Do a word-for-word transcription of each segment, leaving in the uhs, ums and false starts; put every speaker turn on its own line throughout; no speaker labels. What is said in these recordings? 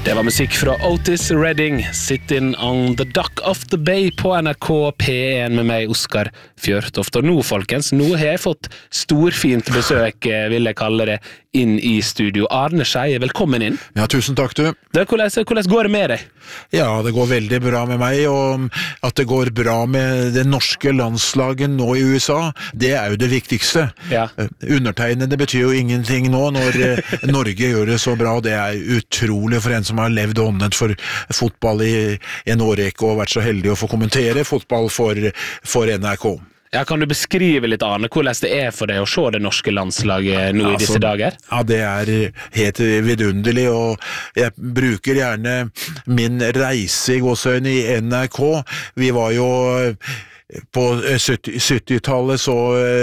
Det var musikk fra Otis Redding, Sitting on the Dock of the Bay på N R K P en med meg, Oskar Fjørtoft. Og nå, folkens, nå har jeg fått storfint besøk, vil jeg kalle det, inn i studio. Arne Scheie, velkommen inn.
Ja, tusen takk du.
Det, hvordan, hvordan går det med deg?
Ja, det går veldig bra med meg, og at det går bra med det norske landslaget nå i U S A, det er jo det viktigste.
Ja.
Undertegnende betyr jo ingenting nå når Norge gjør det så bra, det er utrolig for en som har levd åndet for fotball i en årrekke og vært så heldig å få kommentere fotball for, for N R K.
Ja, kan du beskrive litt, Arne, hvordan det er for deg å se det norske landslaget nå i disse
altså,
dager?
Ja, det er helt vidunderlig, og jeg bruker gjerne min reise i gåsøyne i N R K. Vi var jo på syttitallet så,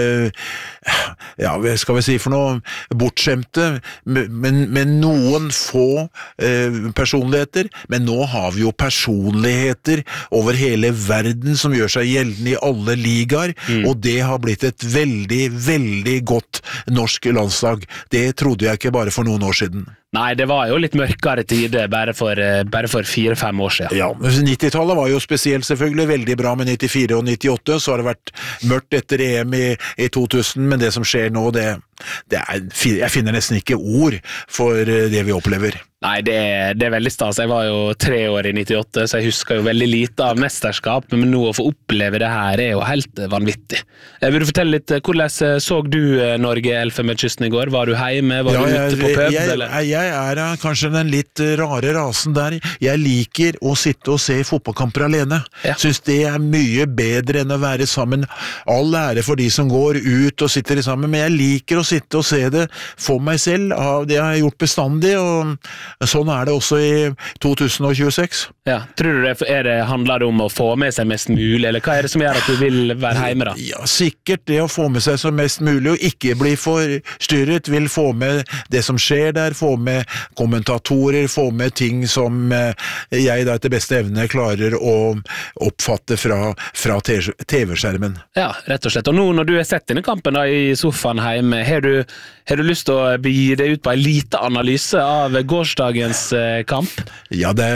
ja, hva skal vi si for noe, bortskjemte, men, men noen få eh, personligheter, men nå har vi jo personligheter over hele verden som gjør seg gjeldende i alle ligaer, mm. og det har blitt et veldig, veldig godt norsk landslag. Det trodde jeg ikke bare for noen år siden.
Nei, det var jo litt mørkere tider bare for, bare for fire-fem år siden.
Ja, nittitallet var jo spesielt selvfølgelig veldig bra med nittifire og nittiåtte, så har det vært mørkt etter E M i, i to tusen, men det som skjer nå, det, det er, jeg finner nesten ikke ord for det vi opplever.
Nei, det er, det er veldig stas. Jeg var jo tre år i nittiåtte, så jeg husker jo veldig lite av mesterskap, men nå å få oppleve det her er jo helt vanvittig. Jeg vil du fortelle litt, hvordan så du Norge Elfenbenskysten i går? Var du hjemme? Var
ja,
du
jeg,
ute på pub?
Jeg,
eller?
jeg er kanskje den litt rare rasen der. Jeg liker å sitte og se fotballkamper alene.
Ja.
Synes det er mye bedre enn å være sammen. All ære for de som går ut og sitter sammen, men jeg liker å sitte og se det for meg selv. Det har jeg gjort bestandig, og sånn er det også i to tusen tjueseks.
Ja, tror du det, er det handler det om å få med seg mest mulig, eller hva er det som gjør at du vil være hjemme da?
Ja, sikkert det å få med seg så mest mulig, og ikke bli forstyrret, vil få med det som skjer der, få med kommentatorer, få med ting som jeg da etter beste evne klarer å oppfatte fra, fra T V-skjermen.
Ja, rett og slett. Og nå når du har sett denne kampen da, i sofaen hjemme, har du, har du lyst til å begi deg ut på en lite analyse av gårsdagens kamp? Ja,
det,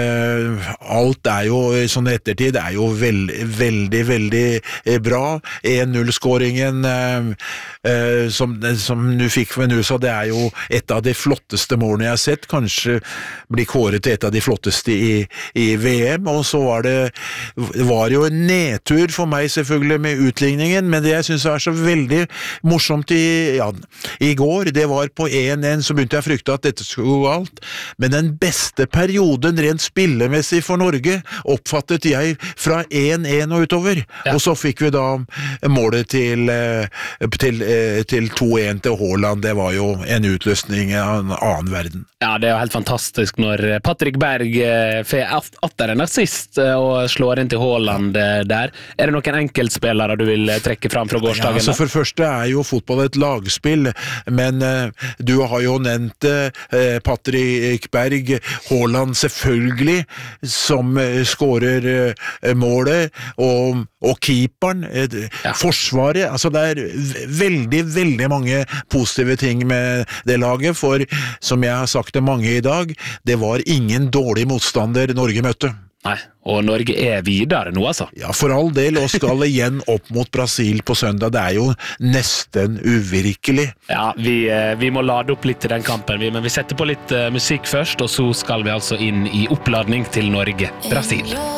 alt er jo sånn ettertid, det er jo veld, veldig, veldig bra. en null-skåringen eh, eh, som, som du fikk ved U S A, det er jo et av de flotteste målene jeg har sett, kanskje blir kåret til et av de flotteste i, i V M, og så var det var jo en nedtur for meg selvfølgelig med utligningen, men det jeg synes er så veldig morsomt i, ja, i går, det var på en en, så begynte jeg å frykte at dette skulle gå alt, men den beste perioden rent spillemessig for Norge oppfattet jeg fra en en og utover, ja. Og så fikk vi da målet til, til, til to en til Haaland, det var jo en utløsning av en annen verden.
Ja, det er jo helt fantastisk når Patrick Berg får atter en assist og slår inn til Haaland der. Er det noen enkeltspillere du vil trekke fram fra gårsdagen?
Ja, altså for første er jo fotball et lagspill, men uh, du har jo nevnt uh, Patrick Berg, Haaland selvfølgelig, som uh, skårer uh, målet, og, og keeperen, uh, ja. Forsvaret, altså det er veldig, veldig mange positive ting med det laget, for som jeg har sagt det mange i dag, det var ingen dårlig motstander Norge møtte.
Nei, og Norge er videre nå, altså.
Ja, for all del, og skal igjen opp mot Brasil på søndag. Det er jo nesten uvirkelig.
Ja, vi, vi må lade opp litt til den kampen, men vi setter på litt uh, musikk først, og så skal vi altså inn i oppladning til Norge-Brasil.